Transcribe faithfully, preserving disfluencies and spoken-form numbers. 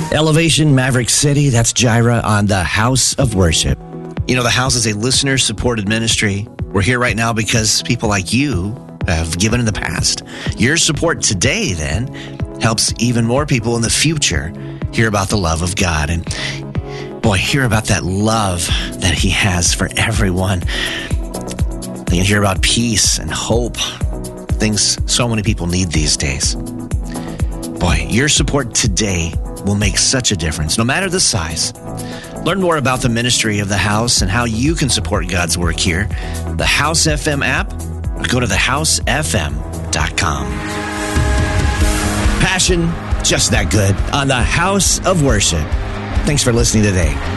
Elevation Maverick City, that's Jireh on the House of Worship. You know, the house is a listener-supported ministry. We're here right now because people like you have given in the past. Your support today, then, helps even more people in the future hear about the love of God. And boy, hear about that love that he has for everyone. They can hear about peace and hope, things so many people need these days. Boy, your support today will make such a difference, no matter the size. Learn more about the ministry of the House and how you can support God's work here. The House F M app, or go to the house f m dot com. Passion, just that good, on the House of Worship. Thanks for listening today.